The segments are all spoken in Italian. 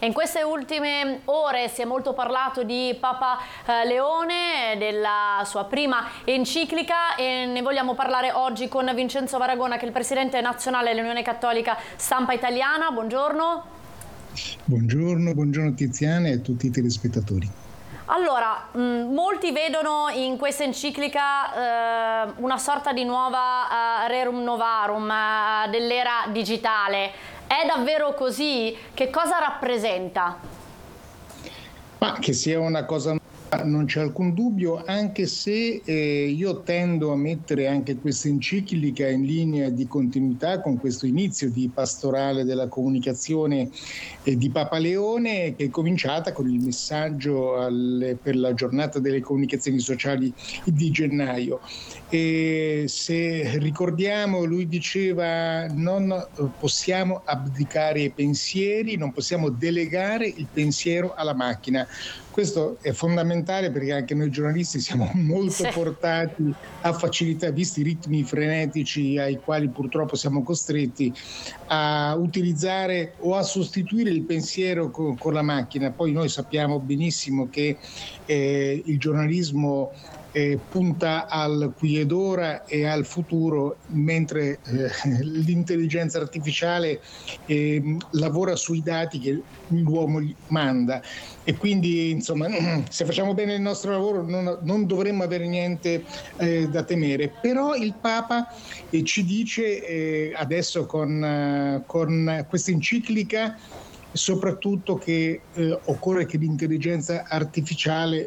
E in queste ultime ore si è molto parlato di Papa Leone, della sua prima enciclica, e ne vogliamo parlare oggi con Vincenzo Varagona, che è il presidente nazionale dell'Unione Cattolica Stampa Italiana. Buongiorno. Buongiorno Tiziana e a tutti i telespettatori. Allora, molti vedono in questa enciclica una sorta di nuova Rerum Novarum dell'era digitale. È davvero così? Che cosa rappresenta? Ma che sia una cosa non c'è alcun dubbio, anche se io tendo a mettere anche questa enciclica in linea di continuità con questo inizio di pastorale della comunicazione di Papa Leone, che è cominciata con il messaggio per la giornata delle comunicazioni sociali di gennaio. E se ricordiamo, lui diceva: non possiamo abdicare ai pensieri, non possiamo delegare il pensiero alla macchina. Questo è fondamentale, perché anche noi giornalisti siamo molto portati a facilità, visti i ritmi frenetici ai quali purtroppo siamo costretti a utilizzare o a sostituire il pensiero con la macchina. Poi noi sappiamo benissimo che il giornalismo punta al qui ed ora e al futuro, mentre l'intelligenza artificiale lavora sui dati che l'uomo gli manda. E quindi, insomma, se facciamo bene il nostro lavoro non dovremmo avere niente da temere. Però il Papa ci dice adesso con questa enciclica soprattutto che occorre che l'intelligenza artificiale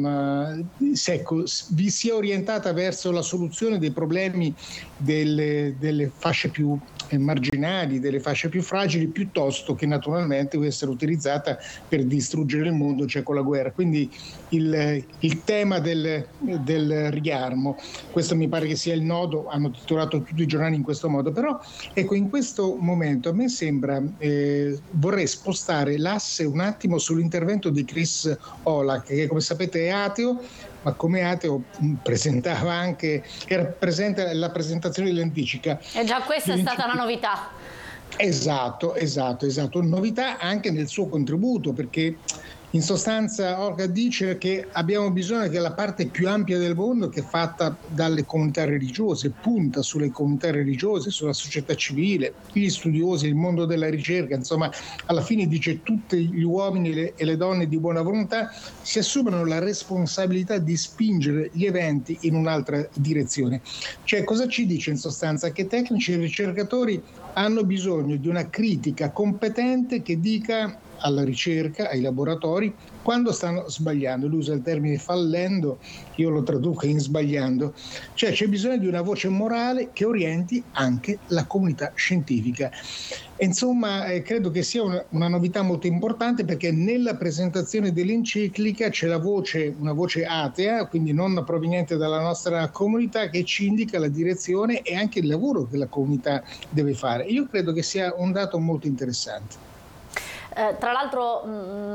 vi sia orientata verso la soluzione dei problemi delle fasce più marginali, delle fasce più fragili, piuttosto che naturalmente essere utilizzata per distruggere il mondo, cioè con la guerra. Quindi il tema del riarmo, questo mi pare che sia il nodo, hanno titolato tutti i giornali in questo modo. Però ecco, in questo momento a me sembra, vorrei spostare l'asse un attimo sull'intervento di Chris Olak, che come sapete è ateo, ma come ateo presentava anche, era presente alla presentazione dell'enciclica. E già questa è stata una novità. Esatto, novità anche nel suo contributo, perché in sostanza Olga dice che abbiamo bisogno che la parte più ampia del mondo, che è fatta dalle comunità religiose, punta sulle comunità religiose, sulla società civile, gli studiosi, il mondo della ricerca, insomma alla fine dice tutti gli uomini e le donne di buona volontà si assumono la responsabilità di spingere gli eventi in un'altra direzione. Cioè, cosa ci dice in sostanza? Che tecnici e ricercatori hanno bisogno di una critica competente che dica alla ricerca, ai laboratori, quando stanno sbagliando. Lui usa il termine fallendo, io lo traduco in sbagliando. Cioè c'è bisogno di una voce morale che orienti anche la comunità scientifica. E insomma, credo che sia una novità molto importante, perché nella presentazione dell'enciclica c'è una voce atea, quindi non proveniente dalla nostra comunità, che ci indica la direzione e anche il lavoro che la comunità deve fare. Io credo che sia un dato molto interessante. Tra l'altro